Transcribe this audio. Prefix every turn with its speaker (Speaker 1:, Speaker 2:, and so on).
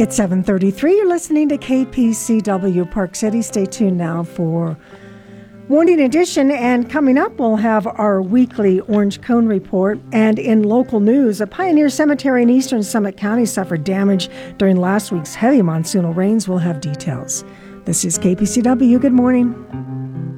Speaker 1: It's 7:33. You're listening to KPCW Park City. Stay tuned now for Morning Edition. And coming up, we'll have our weekly Orange Cone Report. And in local news, a Pioneer Cemetery in eastern Summit County suffered damage during last week's heavy monsoonal rains. We'll have details. This is KPCW. Good morning.